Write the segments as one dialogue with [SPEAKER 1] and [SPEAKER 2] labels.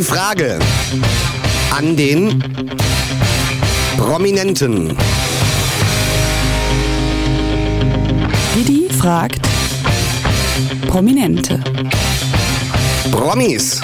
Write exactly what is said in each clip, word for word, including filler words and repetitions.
[SPEAKER 1] die Frage an den Prominenten.
[SPEAKER 2] Didi fragt Prominente.
[SPEAKER 1] Promis.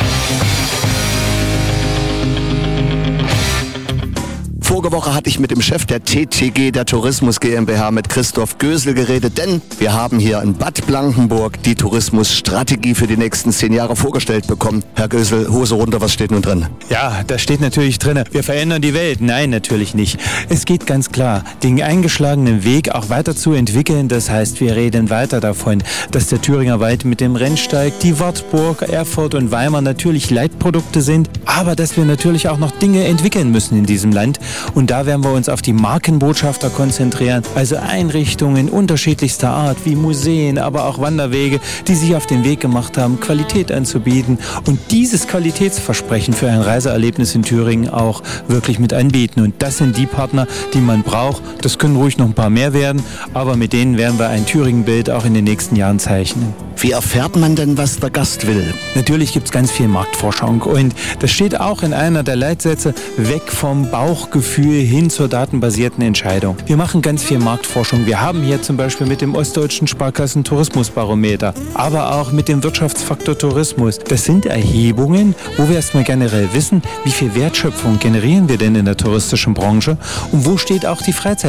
[SPEAKER 1] Vorige Woche hatte ich mit dem Chef der T T G, der Tourismus GmbH, mit Christoph Gösel geredet, denn wir haben hier in Bad Blankenburg die Tourismusstrategie für die nächsten zehn Jahre vorgestellt bekommen. Herr Gösel, Hose runter, was steht nun drin?
[SPEAKER 3] Ja, da steht natürlich drin, wir verändern die Welt. Nein, natürlich nicht. Es geht ganz klar, den eingeschlagenen Weg auch weiter zu entwickeln. Das heißt, wir reden weiter davon, dass der Thüringer Wald mit dem Rennsteig, die Wartburg, Erfurt und Weimar natürlich Leitprodukte sind, aber dass wir natürlich auch noch Dinge entwickeln müssen in diesem Land. Und da werden wir uns auf die Markenbotschafter konzentrieren, also Einrichtungen unterschiedlichster Art wie Museen, aber auch Wanderwege, die sich auf den Weg gemacht haben, Qualität anzubieten und dieses Qualitätsversprechen für ein Reiseerlebnis in Thüringen auch wirklich mit anbieten. Und das sind die Partner, die man braucht. Das können ruhig noch ein paar mehr werden, aber mit denen werden wir ein Thüringen-Bild auch in den nächsten Jahren zeichnen.
[SPEAKER 1] Wie erfährt man denn, was der Gast will?
[SPEAKER 3] Natürlich gibt es ganz viel Marktforschung und das steht auch in einer der Leitsätze, weg vom Bauchgefühl hin zur datenbasierten Entscheidung. Wir machen ganz viel Marktforschung. Wir haben hier zum Beispiel mit dem Ostdeutschen Sparkassen Tourismusbarometer, aber auch mit dem Wirtschaftsfaktor Tourismus. Das sind Erhebungen, wo wir erstmal generell wissen, wie viel Wertschöpfung generieren wir denn in der touristischen Branche und wo steht auch die Freizeit